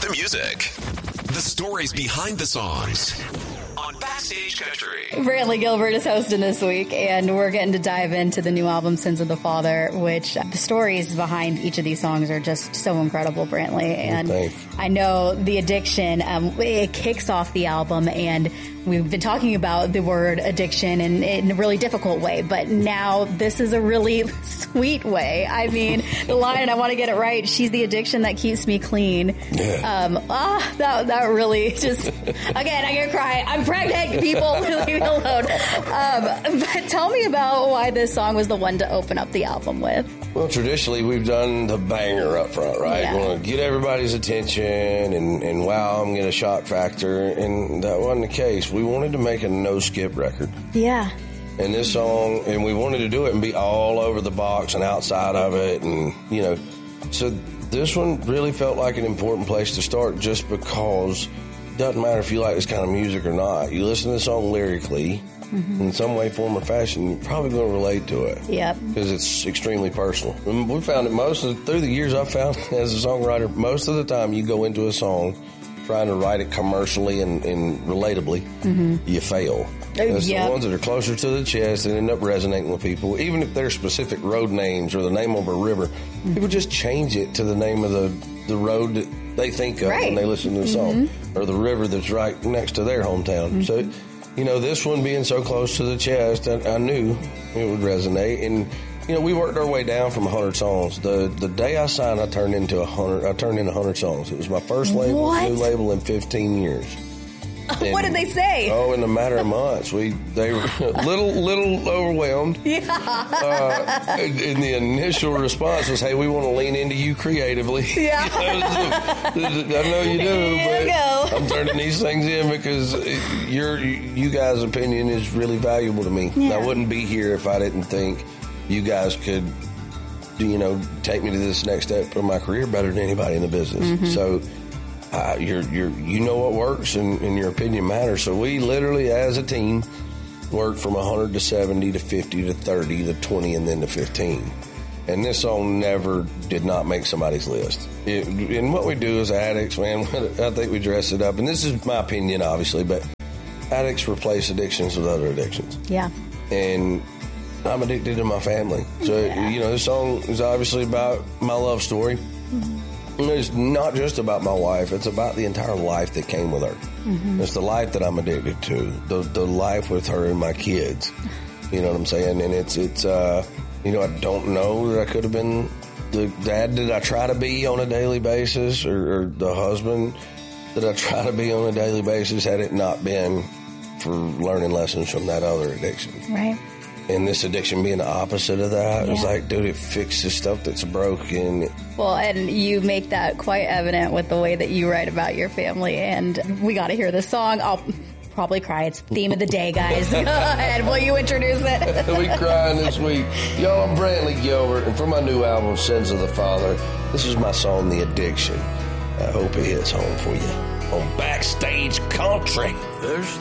the music. The stories behind the songs. On Backstage Country. Brantley Gilbert is hosting this week, and we're getting to dive into the new album, Sins of the Father, which the stories behind each of these songs are just so incredible, Brantley. And I know The Addiction, it kicks off the album, and we've been talking about the word addiction in a really difficult way, but now this is a really sweet way. I mean, the line, I want to get it right, she's the addiction that keeps me clean. Yeah. That really just, again, I'm going to cry. I'm pregnant, people. Leave me alone. But tell me about why this song was the one to open up the album with. Well, traditionally, we've done the banger up front, right? Yeah. We want to get everybody's attention and wow, I'm getting a shock factor. And that wasn't the case. We wanted to make a no-skip record. Yeah. And this song, and we wanted to do it and be all over the box and outside of it. And, you know, so this one really felt like an important place to start just because it doesn't matter if you like this kind of music or not. You listen to the song lyrically, in some way, form, or fashion, you're probably going to relate to it. Yep. Because it's extremely personal. And we found that through the years I've found as a songwriter, most of the time you go into a song trying to write it commercially and relatably, you fail. It's the ones that are closer to the chest that end up resonating with people. Even if they're specific road names or the name of a river, people just change it to the name of the road that they think of when they listen to the song, or the river that's right next to their hometown. So, you know, this one being so close to the chest, I knew it would resonate. And, you know, we worked our way down from 100 songs. The day I signed, I turned in 100 songs. It was my first new label in 15 years. And, what did they say? Oh, in a matter of months. They were a little overwhelmed. Yeah. And the initial response was, hey, we want to lean into you creatively. Yeah. I know you do, but I'm turning these things in because you guys' opinion is really valuable to me. Yeah. I wouldn't be here if I didn't think you guys could, you know, take me to this next step of my career better than anybody in the business. So you know what works, and your opinion matters. So we literally, as a team, worked from 100 to 70 to 50 to 30 to 20 and then to 15. And this song never did not make somebody's list. And what we do as addicts, man, I think we dress it up. And this is my opinion, obviously, but addicts replace addictions with other addictions. Yeah. And I'm addicted to my family. So, you know, this song is obviously about my love story. It's not just about my wife. It's about the entire life that came with her. It's the life that I'm addicted to, the life with her and my kids. You know what I'm saying? And it's you know, I don't know that I could have been the dad that I try to be on a daily basis, or the husband that I try to be on a daily basis, had it not been for learning lessons from that other addiction. Right. And this addiction being the opposite of that, it's like, dude, it fixes stuff that's broken. Well, and you make that quite evident with the way that you write about your family. And we got to hear this song. I'll probably cry. It's the theme of the day, guys. Go ahead. Will you introduce it? We crying this week. Yo, I'm Brantley Gilbert, and for my new album, Sins of the Father, this is my song, The Addiction. I hope it hits home for you on Backstage Country. There's